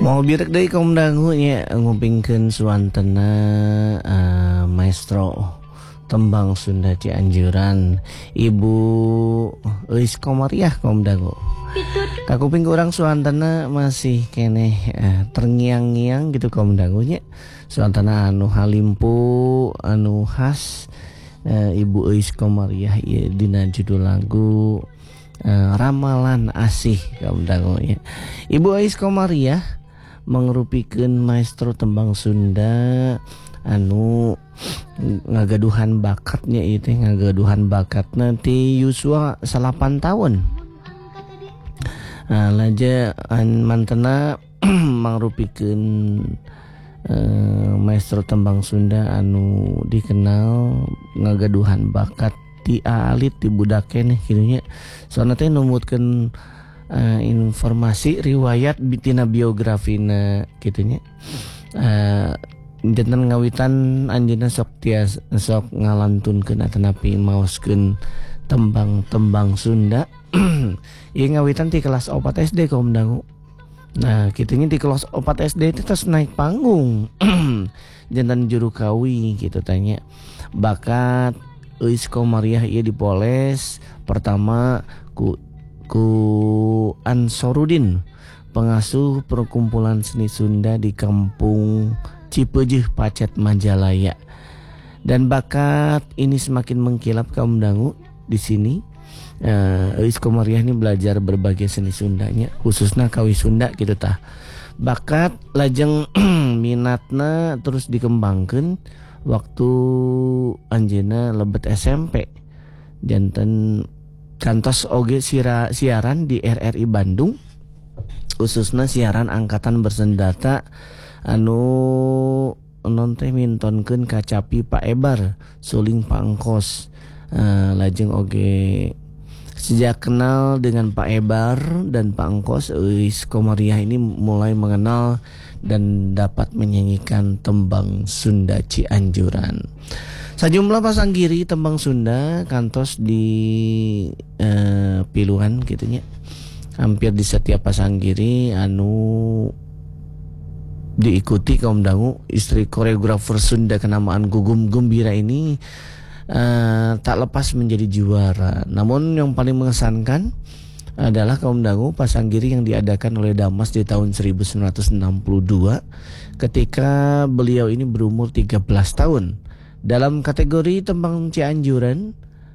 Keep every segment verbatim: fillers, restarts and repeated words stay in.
Mau birek deui kaum dangu nya ngupingkeun suantena uh, maestro tembang Sunda Cianjuran Ibu Eis Komariah kaum dangu. Kakuping urang suantena masih keneh uh, terngiang-ngiang gitu kaum dangu nya. Suantena anu halimpu anu khas uh, Ibu Eis Komariah ieu dina judul lagu uh, Ramalan Asih kaum dangu nya. Ibu Eis Komariah mengrupikeun maestro tembang Sunda anu ngagaduhan bakatnya itu ngagaduhan bakatna ti yuswa salapan tahun. Nah, laja an mantena mangrupikeun uh, maestro tembang Sunda anu dikenal ngagaduhan bakat ti alit ti budak keneh kitu nya. Soalna teh numutkeun Uh, informasi riwayat tina biografina gitunya uh, jantan ngawitan anjeunna sok tias sok ngalantunkeun atanapi maoskeun tembang-tembang Sunda. Ieu ngawitan ti kelas opat S D kaum dangu. Nah kitunya di kelas opat S D itu terus naik panggung jantan juru kawi gitu tanya bakat Eis Komariah ieu dipoles pertama ku ku Ansarudin, pengasuh perkumpulan seni Sunda di kampung Cipeujeuk, Pacet, Majalaya. Dan bakat ini semakin mengkilap kaum dangu di sini. Uh, Eis Komariah ini belajar berbagai seni Sundanya, khususnya kawi Sunda gitu tah. Bakat lajeng minatna terus dikembangkan waktu anjeunna lebet S M P. Janten kantos oge sira, siaran di R R I Bandung khususnya siaran angkatan bersenjata anu non teh mintonkeun kacapi Pak Ebar suling pangkos. Uh, lajeng oge sejak kenal dengan Pak Ebar dan Pak Angkos, Eis Komariah ini mulai mengenal dan dapat menyanyikan tembang Sunda Cianjuran. Sajumlah pasanggiri tembang Sunda kantos di eh, piluhan gitunya. Hampir di setiap pasanggiri anu diikuti kaum dangu. Istri koreografer Sunda kenamaan Gugum Gembira ini eh, tak lepas menjadi juara. Namun yang paling mengesankan adalah kaum dangu pasanggiri yang diadakan oleh Damas di tahun seribu sembilan ratus enam puluh dua ketika beliau ini berumur tiga belas tahun. Dalam kategori tembang Cianjuran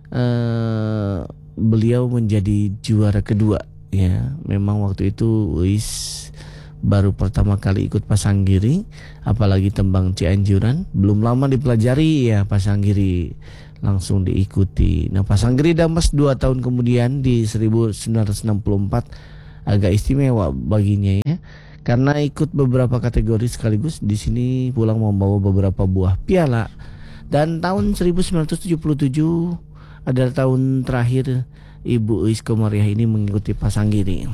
uh, beliau menjadi juara kedua ya. Memang waktu itu Eis baru pertama kali ikut pasanggiri, apalagi tembang Cianjuran belum lama dipelajari ya pasanggiri langsung diikuti. Nah pasanggiri Damas dua tahun kemudian di seribu sembilan ratus enam puluh empat agak istimewa baginya ya. Karena ikut beberapa kategori sekaligus di sini pulang membawa beberapa buah piala. Dan tahun seribu sembilan ratus tujuh puluh tujuh adalah tahun terakhir Ibu Eis Komariah ini mengikuti pasanggiri.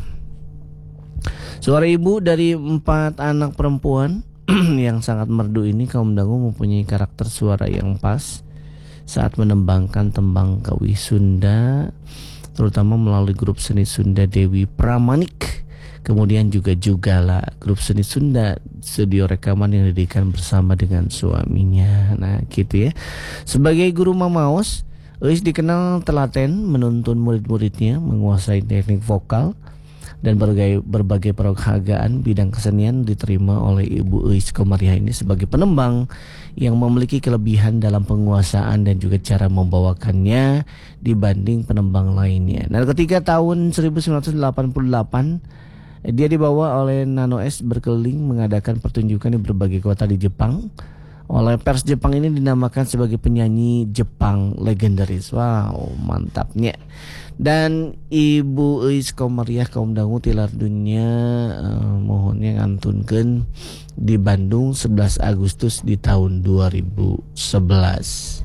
Suara ibu dari empat anak perempuan yang sangat merdu ini kaum dangu mempunyai karakter suara yang pas saat menembangkan tembang kawi Sunda, terutama melalui grup seni Sunda Dewi Pramanik. Kemudian juga Jugala, grup seni Sunda, studio rekaman yang didirikan bersama dengan suaminya. Nah gitu ya. Sebagai guru mamaos, Eis dikenal telaten menuntun murid-muridnya menguasai teknik vokal dan berbagai, berbagai penghargaan bidang kesenian diterima oleh Ibu Eis Komariah ini sebagai penembang yang memiliki kelebihan dalam penguasaan dan juga cara membawakannya dibanding penembang lainnya. Nah ketika tahun seribu sembilan ratus delapan puluh delapan dia dibawa oleh Nano S berkeliling mengadakan pertunjukan di berbagai kota di Jepang. Oleh pers Jepang ini dinamakan sebagai penyanyi Jepang legendaris. Wow, mantapnya. Dan Ibu Eis Komariah kaum dangu tilar dunia uh, mohonnya ngantunkeun di Bandung sebelas Agustus di tahun dua ribu sebelas.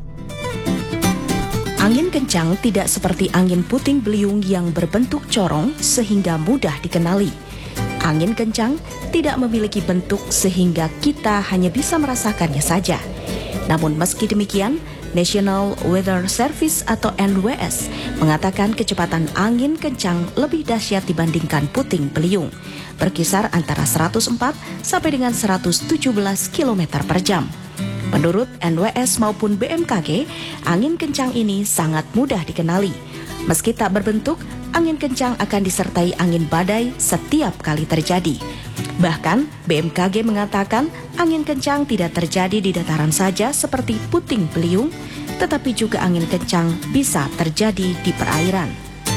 Angin kencang tidak seperti angin puting beliung yang berbentuk corong sehingga mudah dikenali. Angin kencang tidak memiliki bentuk sehingga kita hanya bisa merasakannya saja. Namun meski demikian, National Weather Service atau N W S mengatakan kecepatan angin kencang lebih dahsyat dibandingkan puting beliung, berkisar antara seratus empat sampai dengan seratus tujuh belas kilometer per jam. Menurut N W S maupun B M K G, angin kencang ini sangat mudah dikenali. Meski tak berbentuk, angin kencang akan disertai angin badai setiap kali terjadi. Bahkan, B M K G mengatakan angin kencang tidak terjadi di dataran saja seperti puting beliung, tetapi juga angin kencang bisa terjadi di perairan.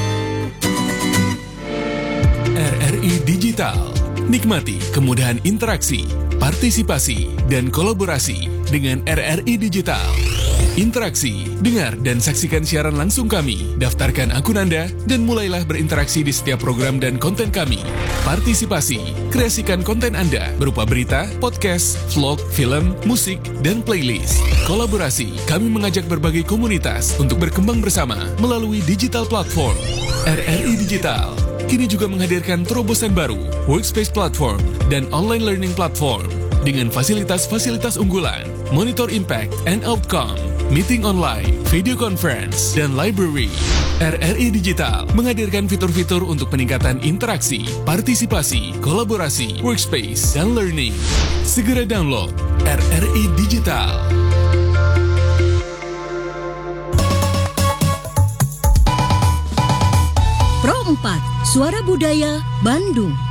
R R I Digital. Nikmati kemudahan interaksi, partisipasi, dan kolaborasi dengan R R I Digital. Interaksi, dengar dan saksikan siaran langsung kami, daftarkan akun Anda, dan mulailah berinteraksi di setiap program dan konten kami. Partisipasi, kreasikan konten Anda berupa berita, podcast, vlog, film, musik, dan playlist. Kolaborasi, kami mengajak berbagai komunitas untuk berkembang bersama melalui digital platform. R R I Digital kini juga menghadirkan terobosan baru, workspace platform, dan online learning platform dengan fasilitas-fasilitas unggulan, monitor impact and outcome, meeting online, video conference, dan library. R R I Digital menghadirkan fitur-fitur untuk peningkatan interaksi, partisipasi, kolaborasi, workspace, dan learning. Segera download R R I Digital. Pro empat, Suara Budaya, Bandung.